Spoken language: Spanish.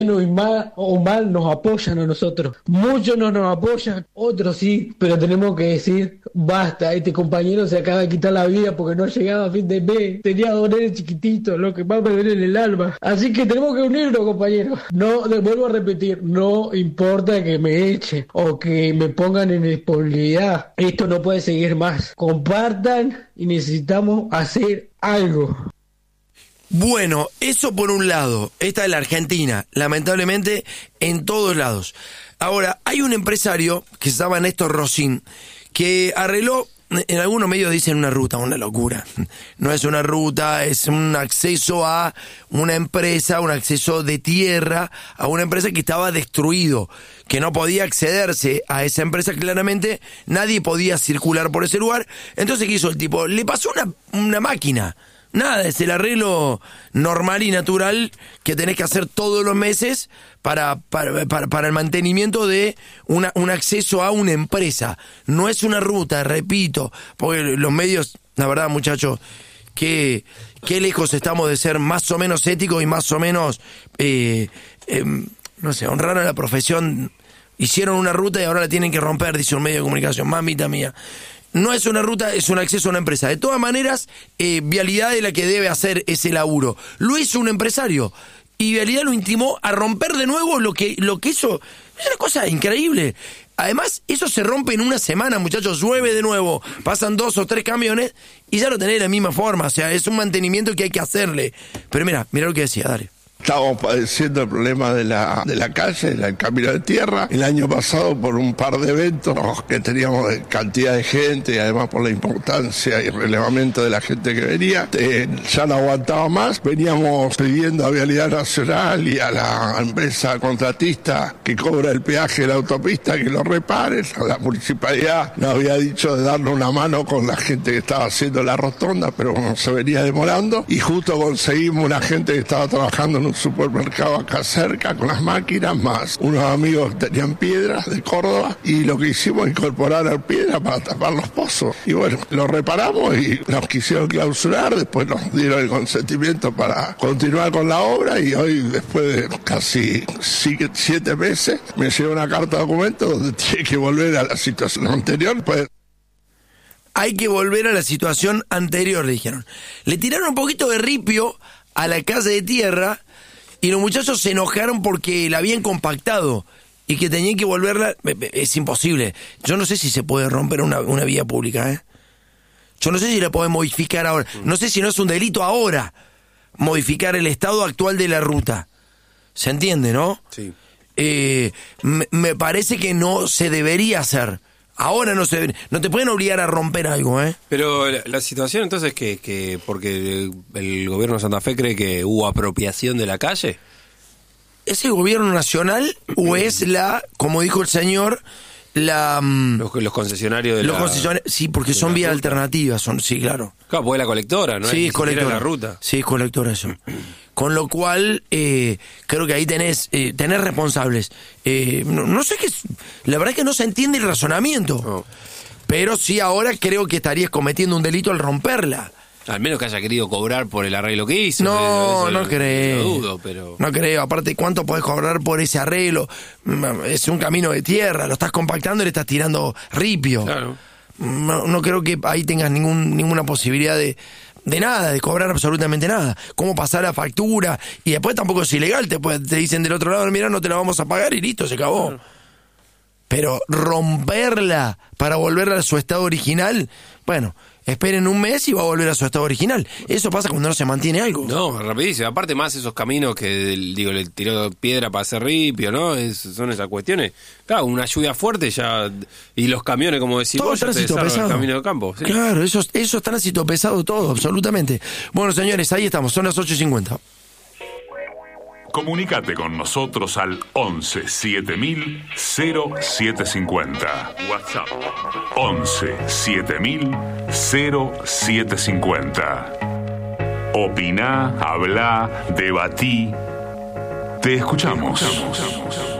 y mal o mal nos apoyan a nosotros. Muchos no nos apoyan, otros sí, pero tenemos que decir, basta, este compañero se acaba de quitar la vida porque no llegaba a fin de mes, tenía dolores chiquititos, lo que más me duele en el alma. Así que tenemos que unirnos, compañeros. No, vuelvo a repetir, no importa que me echen o que me pongan en disponibilidad. Esto no puede seguir más. Compartan y necesitamos hacer algo. Bueno, eso por un lado. Esta es la Argentina, lamentablemente en todos lados. Ahora, hay un empresario que se llama Néstor Rosín, que arregló, en algunos medios dicen una ruta, una locura. No es una ruta, es un acceso a una empresa, un acceso de tierra a una empresa que estaba destruido, que no podía accederse a esa empresa, claramente nadie podía circular por ese lugar. Entonces, ¿qué hizo el tipo? Le pasó una máquina. Nada, es el arreglo normal y natural que tenés que hacer todos los meses para el mantenimiento de un acceso a una empresa. No es una ruta, repito, porque los medios, la verdad, muchachos, qué lejos estamos de ser más o menos éticos y más o menos, no sé, honrar a la profesión. Hicieron una ruta y ahora la tienen que romper, dice un medio de comunicación, mamita mía. No es una ruta, es un acceso a una empresa. De todas maneras, Vialidad es la que debe hacer ese laburo. Lo hizo un empresario y Vialidad lo intimó a romper de nuevo lo que hizo. Es una cosa increíble. Además, eso se rompe en una semana, muchachos. Llueve de nuevo, pasan 2 o 3 camiones y ya lo tenés de la misma forma. O sea, es un mantenimiento que hay que hacerle. Pero mira lo que decía, dale. Estamos padeciendo el problema de la calle, del camino de tierra. El año pasado, por un par de eventos que teníamos de cantidad de gente y además por la importancia y relevamiento de la gente que venía, ya no aguantaba más. Veníamos pidiendo a Vialidad Nacional y a la empresa contratista que cobra el peaje de la autopista que lo reparen. La municipalidad nos había dicho de darle una mano con la gente que estaba haciendo la rotonda, pero se venía demorando. Y justo conseguimos una gente que estaba trabajando en un supermercado acá cerca con las máquinas, más unos amigos que tenían piedras de Córdoba, y lo que hicimos es incorporar la piedra para tapar los pozos. Y bueno, lo reparamos y nos quisieron clausurar, después nos dieron el consentimiento para continuar con la obra y hoy, después de casi 7 meses, me llegó una carta de documento donde tiene que volver a la situación anterior. Pues hay que volver a la situación anterior, le dijeron. Le tiraron un poquito de ripio a la calle de tierra y los muchachos se enojaron porque la habían compactado y que tenían que volverla. Es imposible. Yo no sé si se puede romper una vía pública, ¿eh? Yo no sé si la podemos modificar ahora. No sé si no es un delito ahora modificar el estado actual de la ruta. ¿Se entiende, no? Sí. Me parece que no se debería hacer. Ahora no te pueden obligar a romper algo, ¿eh? Pero la situación entonces que porque el gobierno de Santa Fe cree que hubo apropiación de la calle. ¿Es el gobierno nacional o es como dijo el señor, los concesionarios de concesionarios? Sí, porque son vías alternativas, sí, claro. Claro, pues es la colectora, ¿no? Sí, es colectora. La ruta. Sí, es colectora eso. Con lo cual, creo que ahí tenés responsables. No sé qué. La verdad es que no se entiende el razonamiento. No. Pero sí, ahora creo que estarías cometiendo un delito al romperla. Al menos que haya querido cobrar por el arreglo que hizo. No creo. Lo dudo, pero... No creo. Aparte, ¿cuánto podés cobrar por ese arreglo? Es un camino de tierra. Lo estás compactando y le estás tirando ripio. Claro. No creo que ahí tengas ninguna posibilidad de nada, de cobrar absolutamente nada. ¿Cómo pasar la factura? Y después tampoco es ilegal. Te dicen del otro lado, mira, no te la vamos a pagar y listo, se acabó. Claro. Pero romperla para volverla a su estado original, bueno, esperen un mes y va a volver a su estado original. Eso pasa cuando no se mantiene algo. No, rapidísimo. Aparte más esos caminos que, le tiró piedra para hacer ripio, ¿no? Son esas cuestiones. Claro, una lluvia fuerte ya, y los camiones, como decís todo vos, ya te desarman el camino de campo. ¿Sí? Claro, eso es tránsito pesado todo, absolutamente. Bueno, señores, ahí estamos, son las 8:50. Comunicate con nosotros al 11 7000 0750. WhatsApp 11 7000 0750. Opiná, hablá, debatí. Te escuchamos.